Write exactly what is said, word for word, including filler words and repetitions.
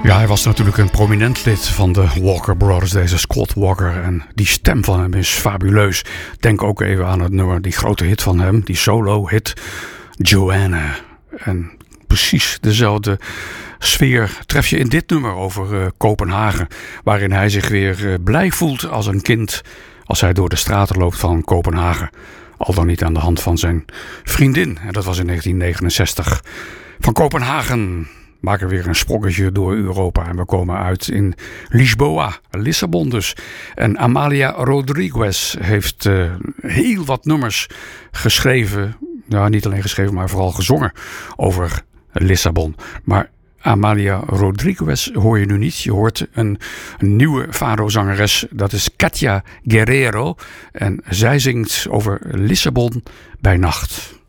Ja, hij was natuurlijk een prominent lid van de Walker Brothers, deze Scott Walker. En die stem van hem is fabuleus. Denk ook even aan het nummer, die grote hit van hem, die solo-hit Joanna. En precies dezelfde sfeer tref je in dit nummer over uh, Kopenhagen. Waarin hij zich weer uh, blij voelt als een kind als hij door de straten loopt van Kopenhagen. Al dan niet aan de hand van zijn vriendin. En dat was in negentien negenenzestig. Van Kopenhagen maken we weer een sprongetje door Europa. En we komen uit in Lisboa, Lissabon dus. En Amalia Rodrigues heeft uh, heel wat nummers geschreven. Nou, niet alleen geschreven, maar vooral gezongen over Lissabon. Maar Amalia Rodrigues hoor je nu niet. Je hoort een, een nieuwe fado-zangeres. Dat is Katia Guerrero. En zij zingt over Lissabon bij nacht.